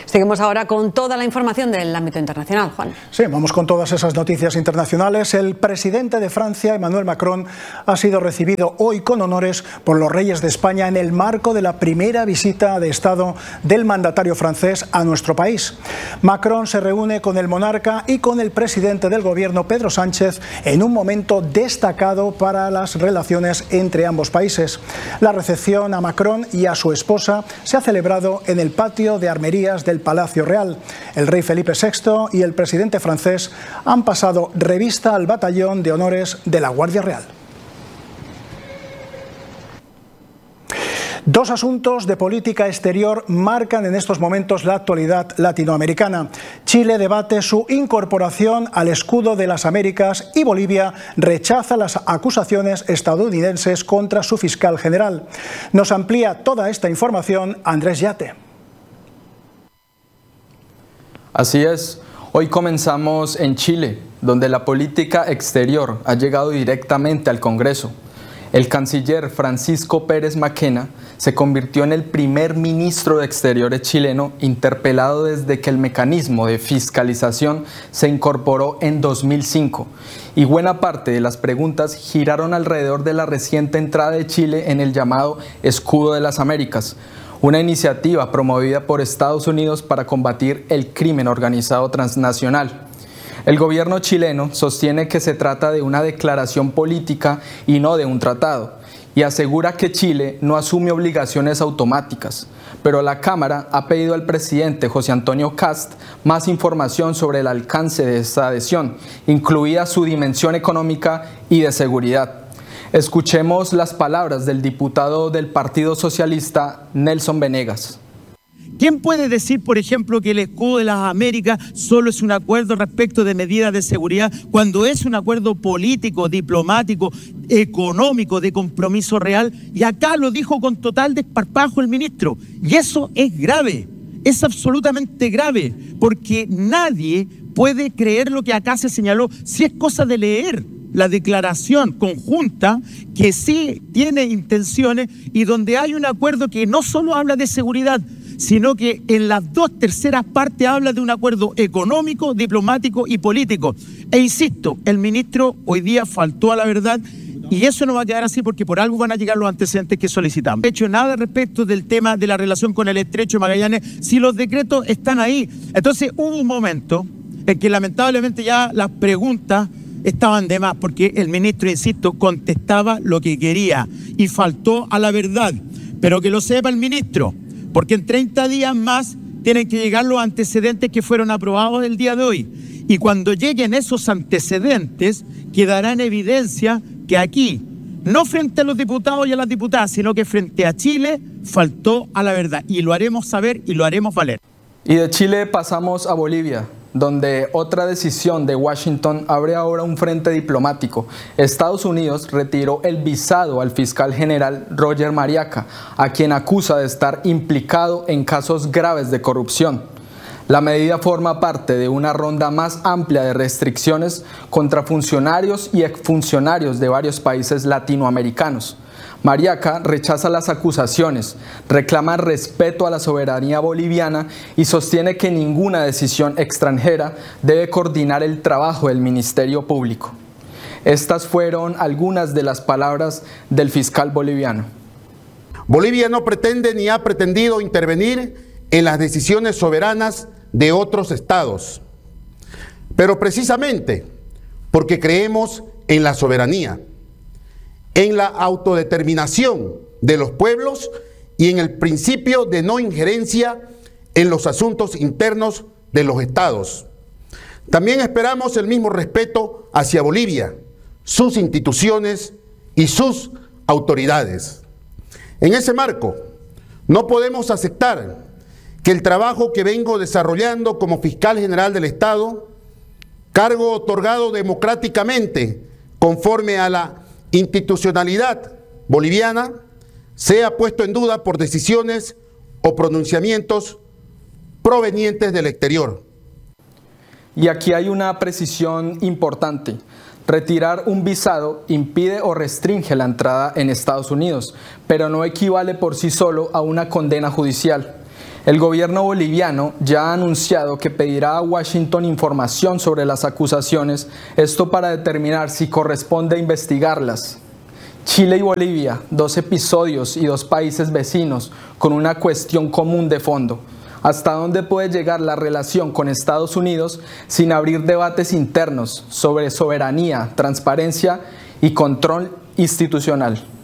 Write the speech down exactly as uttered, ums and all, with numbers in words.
Seguimos ahora con toda la información del ámbito internacional, Juan. Sí, vamos con todas esas noticias internacionales. El presidente de Francia, Emmanuel Macron, ha sido recibido hoy con honores por los reyes de España en el marco de la primera visita de Estado del mandatario francés a nuestro país. Macron se reúne con el monarca y con el presidente del gobierno, Pedro Sánchez, en un momento destacado para las relaciones entre ambos países. La recepción a Macron y a su esposa se ha celebrado en el patio de armerías del Palacio Real. El rey Felipe sexto y el presidente francés han pasado revista al batallón de honores de la Guardia Real. Dos asuntos de política exterior marcan en estos momentos la actualidad latinoamericana. Chile debate su incorporación al escudo de las Américas y Bolivia rechaza las acusaciones estadounidenses contra su fiscal general. Nos amplía toda esta información Andrés Yate. Así es, hoy comenzamos en Chile, donde la política exterior ha llegado directamente al Congreso. El canciller Francisco Pérez Mackenna se convirtió en el primer ministro de Exteriores chileno interpelado desde que el mecanismo de fiscalización se incorporó en dos mil cinco. Y buena parte de las preguntas giraron alrededor de la reciente entrada de Chile en el llamado Escudo de las Américas, una iniciativa promovida por Estados Unidos para combatir el crimen organizado transnacional. El gobierno chileno sostiene que se trata de una declaración política y no de un tratado, y asegura que Chile no asume obligaciones automáticas, pero la Cámara ha pedido al presidente José Antonio Kast más información sobre el alcance de esta adhesión, incluida su dimensión económica y de seguridad. Escuchemos las palabras del diputado del Partido Socialista, Nelson Venegas. ¿Quién puede decir, por ejemplo, que el escudo de las Américas solo es un acuerdo respecto de medidas de seguridad cuando es un acuerdo político, diplomático, económico, de compromiso real? Y acá lo dijo con total desparpajo el ministro. Y eso es grave, es absolutamente grave, porque nadie puede creer lo que acá se señaló si es cosa de leer la declaración conjunta que sí tiene intenciones y donde hay un acuerdo que no solo habla de seguridad, sino que en las dos terceras partes habla de un acuerdo económico, diplomático y político. E insisto, el ministro hoy día faltó a la verdad y eso no va a quedar así porque por algo van a llegar los antecedentes que solicitamos. No he hecho nada respecto del tema de la relación con el Estrecho de Magallanes si los decretos están ahí. Entonces hubo un momento en que lamentablemente ya las preguntas estaban de más porque el ministro, insisto, contestaba lo que quería y faltó a la verdad. Pero que lo sepa el ministro, porque en treinta días más tienen que llegar los antecedentes que fueron aprobados el día de hoy. Y cuando lleguen esos antecedentes, quedará en evidencia que aquí, no frente a los diputados y a las diputadas, sino que frente a Chile, faltó a la verdad. Y lo haremos saber y lo haremos valer. Y de Chile pasamos a Bolivia, donde otra decisión de Washington abre ahora un frente diplomático. Estados Unidos retiró el visado al fiscal general Roger Mariaca, a quien acusa de estar implicado en casos graves de corrupción. La medida forma parte de una ronda más amplia de restricciones contra funcionarios y exfuncionarios de varios países latinoamericanos. Mariaca rechaza las acusaciones, reclama respeto a la soberanía boliviana y sostiene que ninguna decisión extranjera debe coordinar el trabajo del Ministerio Público. Estas fueron algunas de las palabras del fiscal boliviano. Bolivia no pretende ni ha pretendido intervenir en las decisiones soberanas de otros estados, pero precisamente porque creemos en la soberanía, en la autodeterminación de los pueblos y en el principio de no injerencia en los asuntos internos de los estados. También esperamos el mismo respeto hacia Bolivia, sus instituciones y sus autoridades. En ese marco, no podemos aceptar que el trabajo que vengo desarrollando como fiscal general del Estado, cargo otorgado democráticamente conforme a la institucionalidad boliviana, sea puesto en duda por decisiones o pronunciamientos provenientes del exterior. Y aquí hay una precisión importante. Retirar un visado impide o restringe la entrada en Estados Unidos, pero no equivale por sí solo a una condena judicial. El gobierno boliviano ya ha anunciado que pedirá a Washington información sobre las acusaciones, esto para determinar si corresponde investigarlas. Chile y Bolivia, dos episodios y dos países vecinos con una cuestión común de fondo. ¿Hasta dónde puede llegar la relación con Estados Unidos sin abrir debates internos sobre soberanía, transparencia y control institucional?